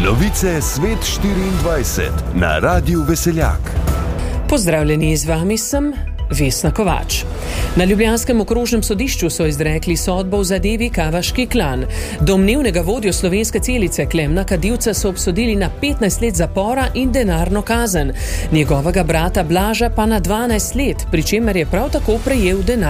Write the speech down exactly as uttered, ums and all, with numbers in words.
Novice Svet štiriindvajset na Radiu Veseljak. Pozdravljeni, z vami sem Vesna Kovač. Na ljubljanskem okrožnem sodišču so izrekli sodbo v zadevi Kavaški klan. Domnevnega vodjo slovenske celice Klemna Kadivca so obsodili na petnajst let zapora in denarno kazen. Njegovega brata Blaža pa na dvanajst let, pri čemer je prav tako prejel denar.